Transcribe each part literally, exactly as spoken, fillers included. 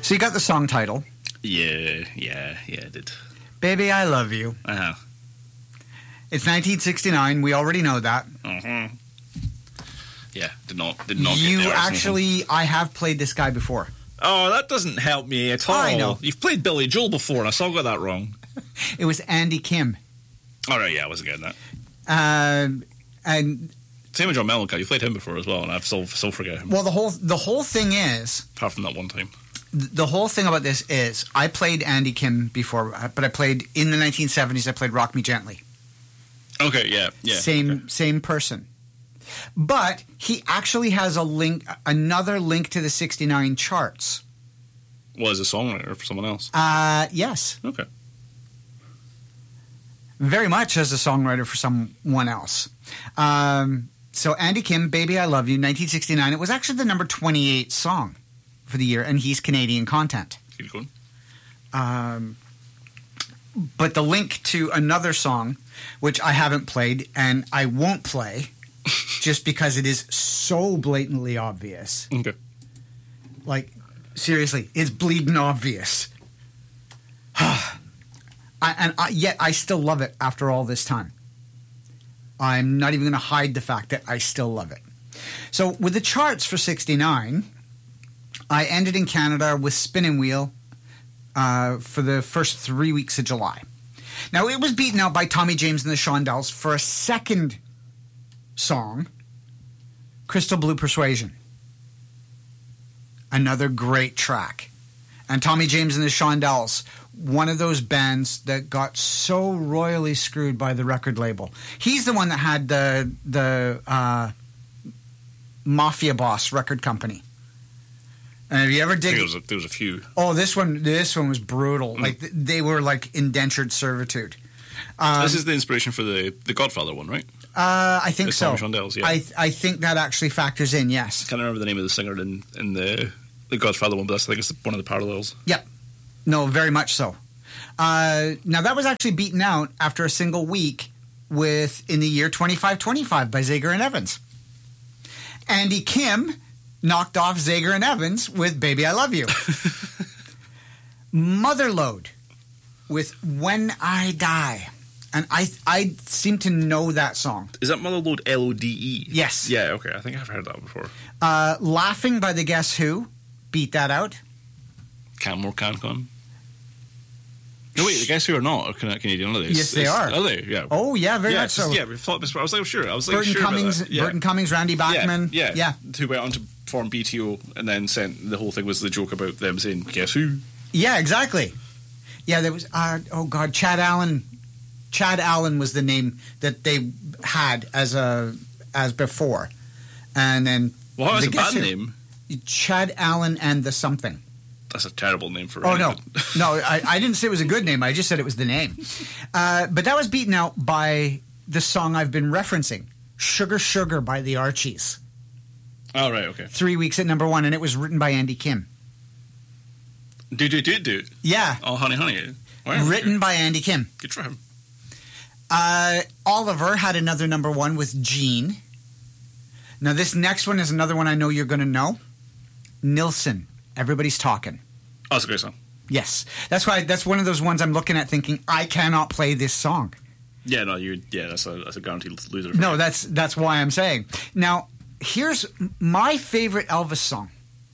So you got the song title. Yeah, yeah, yeah, I did. Baby, I Love You. Uh-huh. It's nineteen sixty-nine. We already know that. Uh-huh. Yeah, did not, did not You get there. actually, I have played this guy before. Oh, that doesn't help me at all. I know. You've played Billy Joel before, and I still got that wrong. It was Andy Kim. All right, yeah, I wasn't getting that. Um, and Same with John Mellencamp. You played him before as well, and I've still, still forget him. well, the whole the whole thing is Apart from that one time. the whole thing about this is I played Andy Kim before, but I played in the nineteen seventies. I played Rock Me Gently. Okay, yeah, yeah. Same okay. same person. But he actually has a link, another link to the sixty-nine charts. Was a songwriter for someone else? Uh, yes. Okay. Very much as a songwriter for someone else. Um, so Andy Kim, Baby I Love You, nineteen sixty-nine. It was actually the number twenty-eight song for the year, and he's Canadian content. Keep going. Um, but the link to another song, which I haven't played and I won't play, just because it is so blatantly obvious. Okay. Like, seriously, it's bleeding obvious. I, and I, yet I still love it after all this time. I'm not even going to hide the fact that I still love it. So with the charts for sixty-nine, I ended in Canada with Spinning Wheel uh, for the first three weeks of July. Now, it was beaten out by Tommy James and the Shondells for a second song, Crystal Blue Persuasion. Another great track. And Tommy James and the Shondells, one of those bands that got so royally screwed by the record label. He's the one that had the the uh, Mafia Boss record company. And have you ever dig? There was, a, there was a few. Oh, this one, this one was brutal. Mm. Like they were like indentured servitude. Um, this is the inspiration for the the Godfather one, right? Uh, I think the so. Shondells, yeah. I I think that actually factors in. Yes. I can't remember the name of the singer in in the the Godfather one, but that's, I think it's one of the parallels. Yep. No, very much so. Uh, now that was actually beaten out after a single week with In the Year twenty-five twenty-five by Zager and Evans. Andy Kim knocked off Zager and Evans with Baby I Love You. Motherlode with When I Die. And I I seem to know that song. Is that Motherlode L O D E? Yes. Yeah, okay. I think I've heard that before. Uh, Laughing by the Guess Who beat that out. Canmore CanCon. No, wait, the Guess Who are not are Canadian, are they? Yes, they are. Are they? Yeah. Oh, yeah, very yeah, much so. Yeah, we thought this. I was like, sure. I was like, Burton sure Cummings, about that. Yeah. Burton Cummings, Randy Bachman. Yeah, yeah, yeah. Who went on to form B T O and then sent the whole thing was the joke about them saying Guess Who. Yeah, exactly. Yeah, there was. Uh, oh God, Chad Allen. Chad Allen was the name that they had as a as before, and then. Well, how is the a bad Who? name? Chad Allen and the something. That's a terrible name for. Oh anyone. no, no! I, I didn't say it was a good name. I just said it was the name. Uh, but that was beaten out by the song I've been referencing, "Sugar Sugar" by the Archies. Oh right, okay. Three weeks at number one, and it was written by Andy Kim. Do do do do. Yeah. Oh, honey, honey. Wow, written okay. by Andy Kim. Good for him. Uh, Oliver had another number one with Gene. Now this next one is another one I know you're going to know. Nilsson, Everybody's Talking. Oh, that's a great song. Yes, that's why. That's one of those ones I'm looking at, thinking I cannot play this song. Yeah, no, you. Yeah, that's a that's a guaranteed loser. For No, you. that's that's why I'm saying. Now, here's my favorite Elvis song.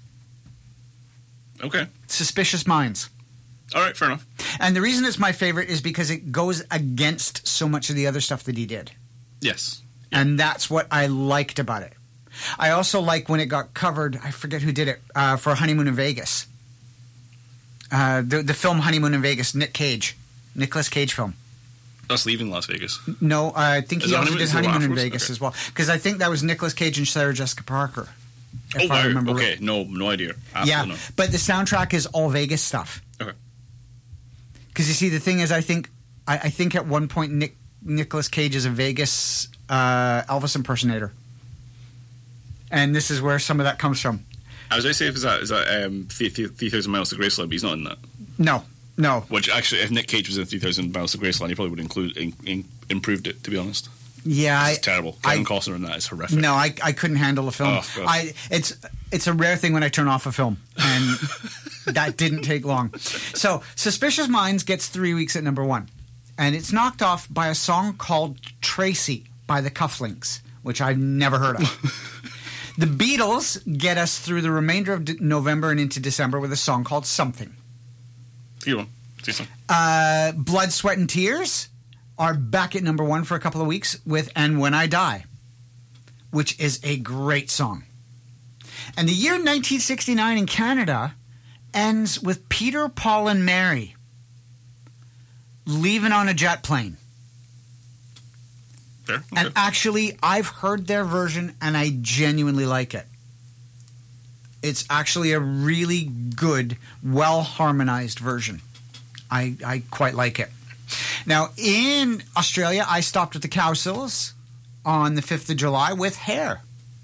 Okay. Suspicious Minds. All right, fair enough. And the reason it's my favorite is because it goes against so much of the other stuff that he did. Yes. And that's what I liked about it. I also like when it got covered, I forget who did it, uh, for Honeymoon in Vegas. Uh, the, the film Honeymoon in Vegas, Nick Cage. Nicolas Cage film. That's Leaving Las Vegas. No, I think Is he it also Honeymoon- did is it Honeymoon in afterwards? Vegas Okay. as well. Because I think that was Nicolas Cage and Sarah Jessica Parker. Oh, If I wow. remember Okay, right. no, no idea. Absolutely Yeah, not. but the soundtrack is all Vegas stuff. Okay. Because you see, the thing is, I think I, I think at one point Nick Nicolas Cage is a Vegas uh, Elvis impersonator, and this is where some of that comes from. I was going to say, is that is that um, three thousand Miles to Graceland, but he's not in that. No, no. Which actually, if Nick Cage was in three thousand Miles to Graceland, he probably would include in, in, improved it. To be honest. Yeah, I, It's terrible. I, Kevin Costner in that is horrific. No, I, I couldn't handle a film. Oh, God. I it's it's a rare thing when I turn off a film, and that didn't take long. So, Suspicious Minds gets three weeks at number one, and it's knocked off by a song called "Tracy" by the Cufflinks, which I've never heard of. The Beatles get us through the remainder of de- November and into December with a song called "Something." Good one. Decent. Uh, Blood, Sweat, and Tears are back at number one for a couple of weeks with "And When I Die," which is a great song. And the year nineteen sixty-nine in Canada ends with Peter, Paul, and Mary leaving on a jet plane. Fair. Okay. And actually, I've heard their version, and I genuinely like it. It's actually a really good, well-harmonized version. I, I quite like it. Now, in Australia, I stopped at the Cowsills on the fifth of July with Hair.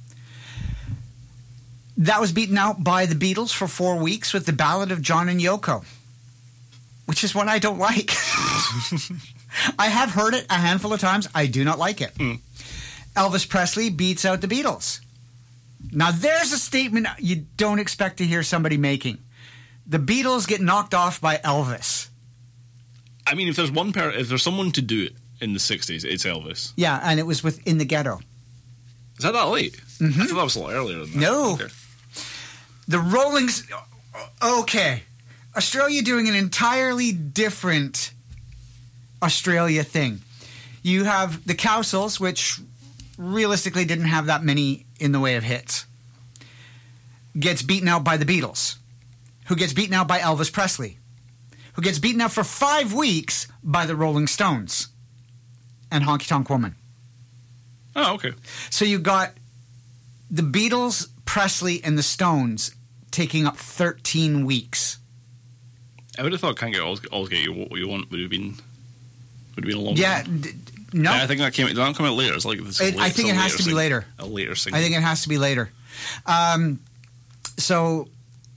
That was beaten out by the Beatles for four weeks with the Ballad of John and Yoko, which is one I don't like. I have heard it a handful of times. I do not like it. Mm. Elvis Presley beats out the Beatles. Now, there's a statement you don't expect to hear somebody making. The Beatles get knocked off by Elvis. I mean, if there's one pair, if there's someone to do it in the sixties, it's Elvis. Yeah, and it was with In the Ghetto. Is that that late? Mm-hmm. I thought that was a lot earlier than that. No. Okay. The Rolling... Okay. Australia doing an entirely different Australia thing. You have the Cowsills, which realistically didn't have that many in the way of hits. Gets beaten out by the Beatles, who gets beaten out by Elvis Presley, who gets beaten out for five weeks by the Rolling Stones and Honky Tonk Woman. Oh, okay. So you got the Beatles, Presley, and the Stones taking up thirteen weeks. I would have thought "Can't Get Always, Always Get You What You Want" would have been would have been a long. Yeah, time. d- no. Yeah, I think that came. Did that come out later? It's like it's a It- late, I think it's it a has to be sing- later. A later single. I think it has to be later. Um, so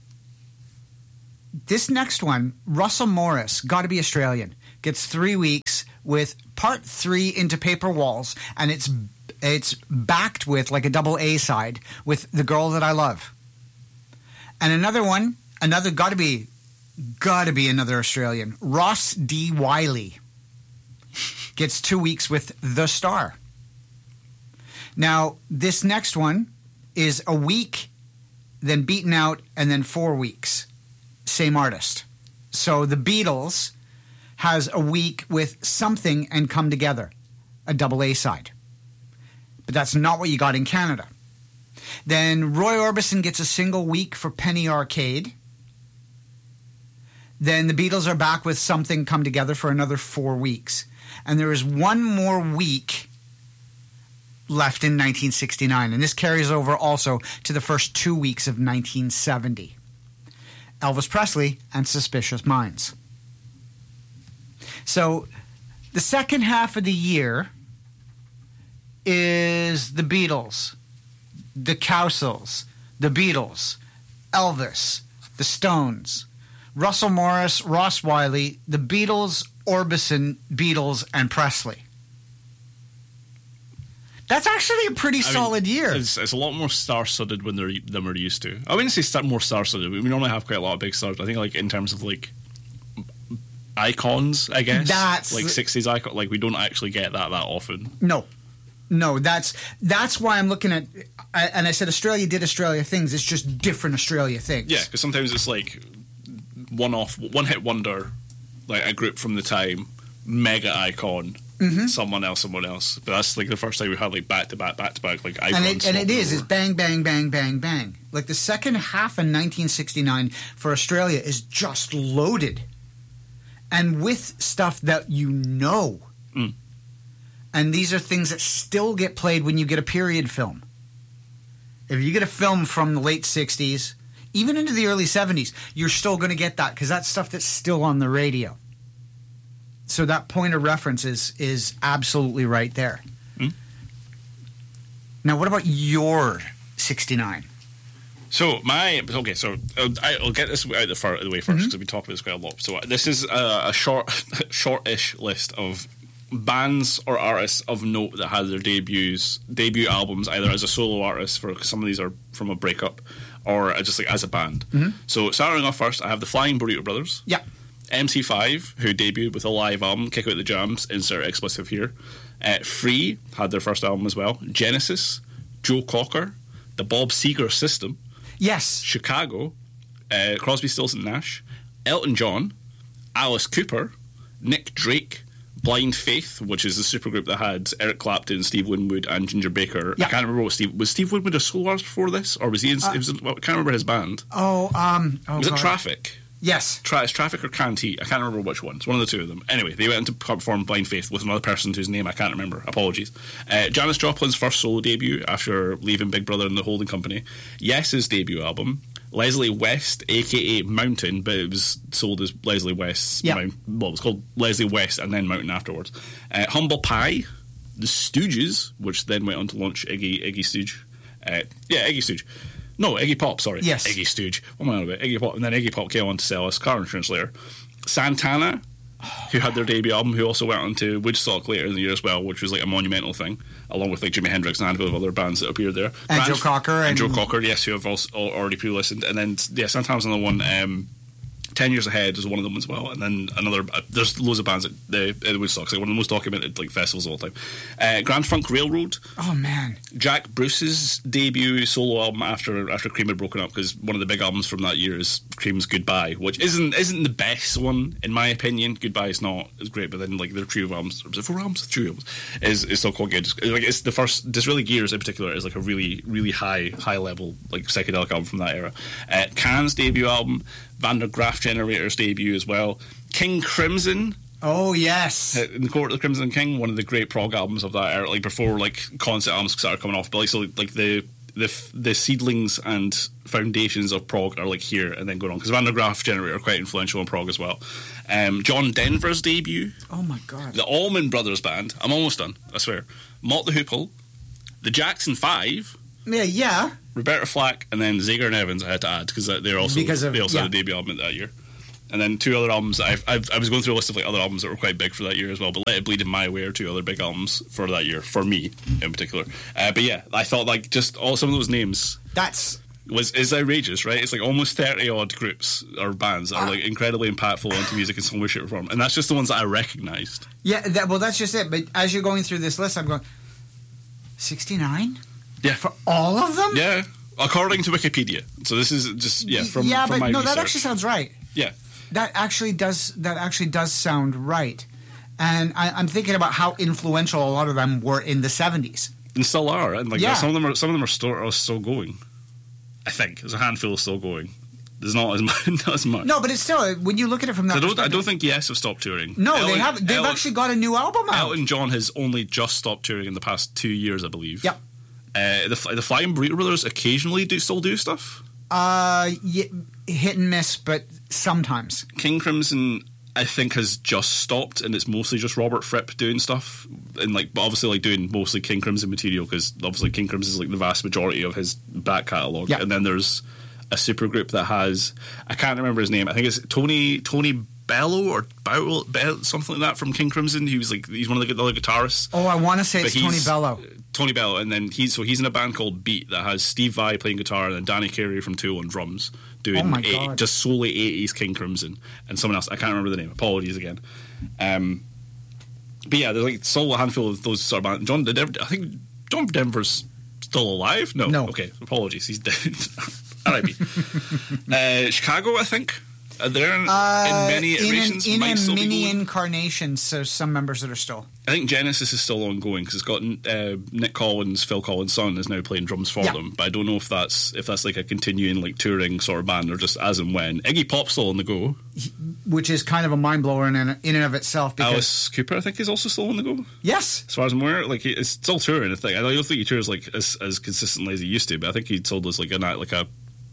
this next one, Russell Morris, got to be Australian, gets three weeks with part three into Paper Walls, and it's it's backed with like a double A side with The Girl That I Love. And another one, another got to be, got to be another Australian, Ross D. Wiley gets two weeks with The Star. Now, this next one is a week, then beaten out, and then four weeks. Same artist. So the Beatles has a week with Something and Come Together, a double A side. But that's not what you got in Canada. Then Roy Orbison gets a single week for Penny Arcade. Then the Beatles are back with Something Come Together for another four weeks. And there is one more week left in nineteen sixty-nine. And this carries over also to the first two weeks of nineteen seventy. Elvis Presley and Suspicious Minds. So the second half of the year is the Beatles, the Cowsills, the Beatles, Elvis, the Stones, Russell Morris, Ross Wiley, the Beatles, Orbison, Beatles, and Presley. That's actually a pretty I mean, solid year. It's, it's a lot more star-studded when they're than we're used to. I wouldn't say star, more star-studded. We normally have quite a lot of big stars. I think, like in terms of like icons, I guess That's like sixties icon. Like we don't actually get that that often. No, no. That's that's why I'm looking at. And I said Australia did Australia things. It's just different Australia things. Yeah, because sometimes it's like one-off, one-hit wonder, like a group from the time, mega icon. Mm-hmm. Someone else, someone else. But that's like the first time we had like back to back, back to back, like icons. And it, and it is. over. It's bang, bang, bang, bang, bang. Like the second half of nineteen sixty-nine for Australia is just loaded. And with stuff that you know. Mm. And these are things that still get played when you get a period film. If you get a film from the late sixties, even into the early seventies, you're still going to get that because that's stuff that's still on the radio. So that point of reference is, is absolutely right there. Mm. Now, what about your sixty-nine? So my okay, so I'll, I'll get this out the, fir- the way first because mm-hmm. we talk about this quite a lot. So this is a, a short, short-ish list of bands or artists of note that had their debuts, debut albums, either as a solo artist, for some of these are from a breakup, or just like as a band. Mm-hmm. So starting off first, I have the Flying Burrito Brothers. Yeah. M C five, who debuted with a live album, Kick Out the Jams, insert expletive here. Uh, Free had their first album as well. Genesis, Joe Cocker, the Bob Seger System. Yes. Chicago, uh, Crosby, Stills and Nash, Elton John, Alice Cooper, Nick Drake, Blind Faith, which is the supergroup that had Eric Clapton, Steve Winwood, and Ginger Baker. Yeah. I can't remember what Steve was. Steve Winwood a solo artist before this, or was he? In, uh, it was, I can't remember his band. Oh, um, oh was God. it Traffic? Yes. Tra- it's Traffic or Cantee. I can't remember which one. It's one of the two of them. Anyway, they went to perform Blind Faith with another person whose name I can't remember. Apologies. Uh, Janis Joplin's first solo debut after leaving Big Brother and the Holding Company. Yes's debut album. Leslie West, a k a. Mountain, but it was sold as Leslie West's yeah. Mount. Well, it was called Leslie West and then Mountain afterwards. Uh, Humble Pie, The Stooges, which then went on to launch Iggy Iggy Stooge. Uh, yeah, Iggy Stooge. No, Iggy Pop, sorry. Yes. Iggy Stooge. What am I on about? Iggy Pop. And then Iggy Pop came on to sell us car insurance later. Santana, who had their debut album, who also went on to Woodstock later in the year as well, which was like a monumental thing, along with like Jimi Hendrix and a handful of other bands that appeared there. And Grand, Joe Cocker. And, and Joe Cocker, yes, who have also already pre-listened. And then, yeah, Santana's another one. Um, Ten Years Ahead is one of them as well, and then another. Uh, there's loads of bands at the, at the Woodstock. It's like one of the most documented like festivals of all time. Uh, Grand Funk Railroad. Oh man, Jack Bruce's debut solo album after after Cream had broken up, because one of the big albums from that year is Cream's Goodbye, which isn't isn't the best one in my opinion. Goodbye is not as great, but then like their trio of albums, was it four albums, three albums, is is still quite good. It's, like it's the first. Disraeli Gears in particular is like a really really high high level like psychedelic album from that era. Uh, Can's debut album. Van der Graaf Generator's debut as well. King Crimson. Oh yes, In the Court of the Crimson King, one of the great prog albums of that era, like before like concert albums started coming off. But like so, like the the the seedlings and foundations of prog are like here and then going on, because Van der Graaf Generator are quite influential in prog as well. Um, John Denver's debut. Oh my God. The Allman Brothers Band. I'm almost done. I swear. Mott the Hoople. The Jackson Five. Yeah, yeah. Roberta Flack, and then Zager and Evans I had to add because they're also because of, they also yeah. had a debut album that year. And then two other albums. I've, I've, I was going through a list of like other albums that were quite big for that year as well. But Let It Bleed and My Way are two other big albums for that year for me in particular. Uh, but yeah, I thought like just all some of those names. That's was is outrageous, right? It's like almost thirty odd groups or bands that are like incredibly impactful onto music in some way, shape, or form, and that's just the ones that I recognised. yeah. That, well, that's just it. But as you're going through this list, I'm going sixty-nine. Yeah, For all of them? Yeah, according to Wikipedia. So this is just yeah from yeah, from but my no, research. that actually sounds right. Yeah, That actually does. That actually does sound right. And I, I'm thinking about how influential a lot of them were in the seventies. and still are, and like Yeah. some of them are some of them are still are still going. I think there's a handful still going. There's not as much. Not as much. No, but it's still when you look at it from that. I don't. I perspective- don't think Yes have stopped touring. No, Elton, they have. They've Elton, actually got a new album out. Elton John has only just stopped touring in the past two years, I believe. Yep. Uh, the the Flying Burrito Brothers occasionally do still do stuff. Uh, yeah, hit and miss, but sometimes. King Crimson, I think, has just stopped, and it's mostly just Robert Fripp doing stuff, and like, but obviously like doing mostly King Crimson material, because obviously King Crimson is like the vast majority of his back catalogue. Yep. And then there's a supergroup that has, I can't remember his name. I think it's Tony Tony Bello or Bow, Bell, something like that from King Crimson. He was like he's one of the other guitarists. Oh, I want to say But it's Tony he's- Bello. Tony Bello, and then he's so he's in a band called Beat that has Steve Vai playing guitar and then Danny Carey from Tool on drums doing Oh my eight- God. just solely eighties King Crimson, and someone else I can't remember the name. Apologies again. Um, but yeah, there's like still a handful of those sort of bands. John Denver, I think John Denver's still alive. No, No. Okay, apologies, he's dead. R I P uh, Chicago, I think. Are there in, Uh, in many in, iterations? an, in might a still be mini going. incarnation, so some members that are still. I think Genesis is still ongoing because it's got uh, Nick Collins, Phil Collins' son, is now playing drums for Yeah. them. But I don't know if that's if that's like a continuing like touring sort of band or just as and when. Iggy Pop's still on the go. Which is kind of a mind blower in, in and of itself. Because Alice Cooper, I think, is also still on the go. yes, As far as I'm aware, like he, it's still touring. I think I don't think he tours like as, as consistently as he used to, but I think he told us like a like a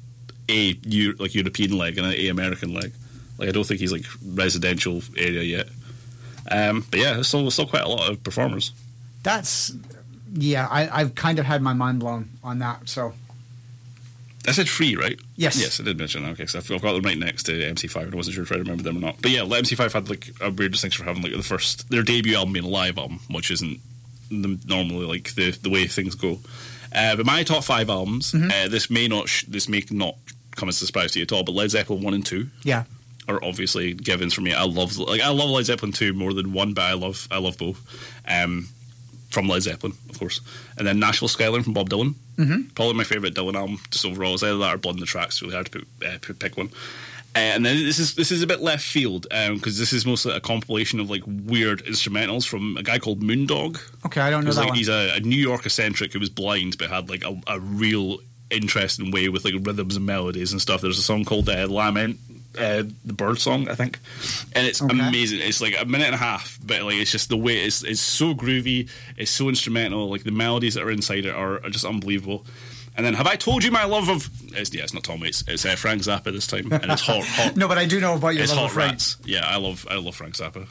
a Eu- like European leg and an a American leg. Like I don't think he's like residential area yet. Um, but yeah, there's still, still quite a lot of performers. that's yeah. I, I've kind of had my mind blown on that. So I said free, right? Yes. Yes, I did mention that. Okay, so I've got them right next to M C five. I wasn't sure if I remember them or not. But yeah, M C five had like a weird distinction for having like the first their debut album being a live album, which isn't the, normally like the the way things go. Uh, but my top five albums, mm-hmm. uh, this may not sh- this may not come as a surprise to you at all. But Led Zeppelin one and two, yeah, are obviously givens for me. I love like I love Led Zeppelin two more than one, but I love I love both. Um, from Led Zeppelin, of course, and then Nashville Skyline from Bob Dylan. Mm-hmm. Probably my favourite Dylan album, just overall. It's either that or Blood in the Tracks. It's really hard to put, uh, pick one. Uh, and then this is this is a bit left field because um, this is mostly a compilation of like weird instrumentals from a guy called Moondog. Okay, I don't know that like, one. He's a, a New York eccentric who was blind but had like a, a real interesting way with like rhythms and melodies and stuff. There's a song called uh, Lament. Uh, the Bird Song, I think, and it's okay. amazing. It's like a minute and a half, but like it's just the way it's it's so groovy, it's so instrumental. Like the melodies that are inside it are, are just unbelievable. And then, have I told you my love of? It's, yeah, it's not Tom Waits. It's uh, Frank Zappa this time, and it's hot. hot no, but I do know about your it's love hot of Frank. Rats. Yeah, I love I love Frank Zappa.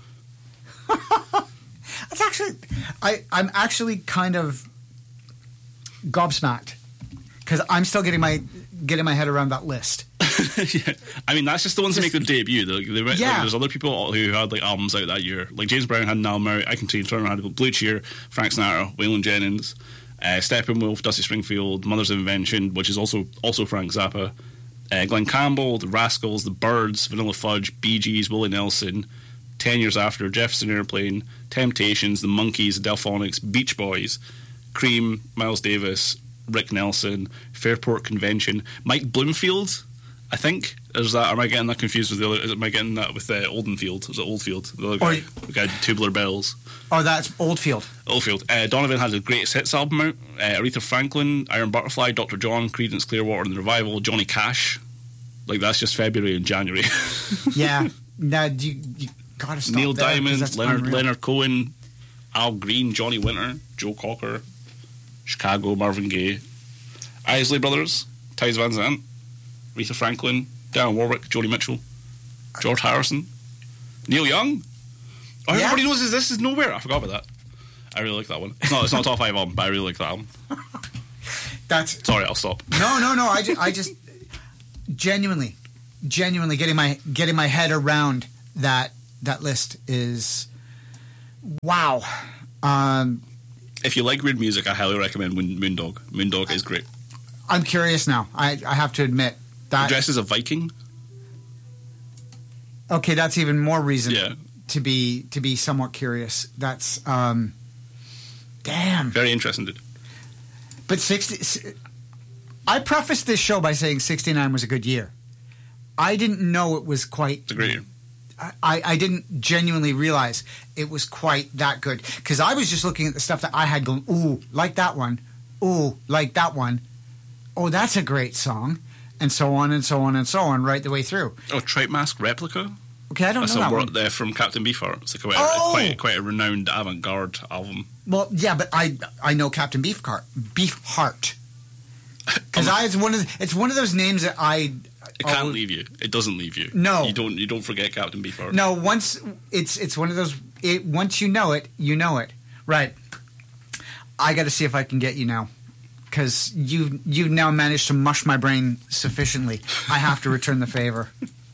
That's actually, I I'm actually kind of gobsmacked because I'm still getting my getting my head around that list. yeah. I mean, that's just the ones just, that make their debut. Like, they, like, yeah. There's other people who had like albums out that year. Like James Brown had an album out. I Can Tina Turner had Blue Cheer, Frank Sinatra, Waylon Jennings, uh, Steppenwolf, Dusty Springfield, Mother's Invention, which is also also Frank Zappa, uh, Glenn Campbell, The Rascals, The Byrds, Vanilla Fudge, Bee Gees, Willie Nelson, Ten Years After, Jefferson Airplane, Temptations, The Monkees, The Delphonics, Beach Boys, Cream, Miles Davis, Rick Nelson, Fairport Convention, Mike Bloomfield. I think is that. Or am I getting that confused with the other? Am I getting that with uh, Oldenfield? Is it Oldfield? The other guy, the guy Tubular Bells. Oh, that's Oldfield. Oldfield. Uh, Donovan has a greatest hits album out. Uh, Aretha Franklin, Iron Butterfly, Doctor John, Creedence Clearwater and the Revival, Johnny Cash. Like that's just February and January. yeah. Now you, you gotta stop. Neil there, Diamond, Leonard unreal. Leonard Cohen, Al Green, Johnny Winter, Joe Cocker, Chicago, Marvin Gaye, Isley Brothers, Ty's Van Zandt, Aretha Franklin, Dionne Warwick, Joni Mitchell, George Harrison, Neil Young. Oh, yeah. Everybody knows this. This is Nowhere. I forgot about that. I really like that one. It's not. It's not a top five album, but I really like that album. That's sorry. I'll stop. No, no, no. I just, I just genuinely, genuinely getting my getting my head around that that list is wow. Um, if you like weird music, I highly recommend Moon, Moondog. Moondog is great. I'm curious now. I, I have to admit that dressed as a Viking. Okay, that's even more reason yeah. to be to be somewhat curious. That's um, damn very interesting, dude. But sixty. I prefaced this show by saying sixty-nine was a good year. I didn't know it was quite. It's a great year. I, I didn't genuinely realize it was quite that good because I was just looking at the stuff that I had going. Ooh, like that one. Ooh, like that one. Oh, that's a great song, and so on and so on and so on, right the way through. Oh, Tripe Mask Replica. Okay, I don't that's know that world, one. They're from Captain Beefheart. It's like quite, oh! a, quite, quite a renowned avant-garde album. Well, yeah, but I I know Captain Beefheart, Beefheart, because I it's one of the, it's one of those names that I. It can't leave you. It doesn't leave you. No, you don't. You don't forget Captain Beefheart. No, once it's it's one of those. It, once you know it, you know it. Right. I got to see if I can get you now, because you you've now managed to mush my brain sufficiently. I have to return the favor.